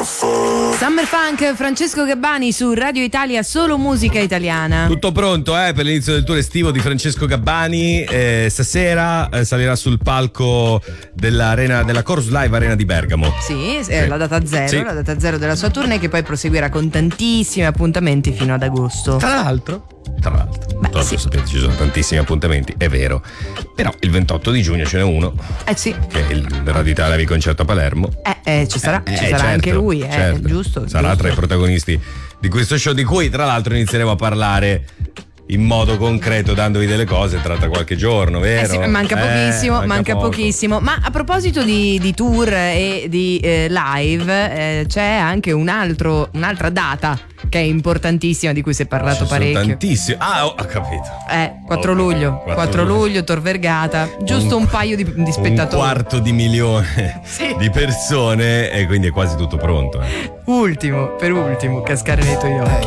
Summer Funk, Francesco Gabbani su Radio Italia, solo musica italiana. Tutto pronto per l'inizio del tour estivo di Francesco Gabbani. Stasera salirà sul palco della Chorus Live Arena di Bergamo. Sì. La data zero della sua tournée, che poi proseguirà con tantissimi appuntamenti fino ad agosto. Tra l'altro sì. Sapete, ci sono tantissimi appuntamenti, è vero. Però il 28 di giugno ce n'è uno. Sì. Che è il Radio Italia Live Concerto a Palermo. Ci sarà Certo, anche lui, certo. Giusto. Sarà tra i protagonisti di questo show, di cui tra l'altro inizieremo a parlare in modo concreto, dandovi delle cose tra qualche giorno, vero? Sì, manca pochissimo. Ma a proposito di tour e di live, c'è anche un'altra data che è importantissima, di cui si è parlato parecchio. Tantissimo. Ho capito. 4 luglio, 4 luglio, Tor Vergata, giusto un paio di spettatori. 250.000 di persone, e quindi è quasi tutto pronto. Per ultimo, cascare nei tuoi occhi.